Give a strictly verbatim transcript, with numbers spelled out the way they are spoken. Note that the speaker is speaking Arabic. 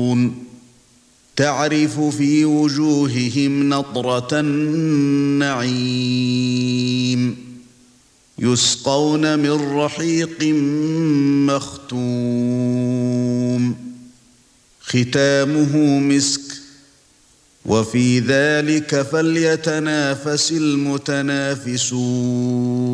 ينظرون تعرف في وجوههم نضرة النعيم يسقون من رحيق مختوم ختامه مسك وفي ذلك فليتنافس المتنافسون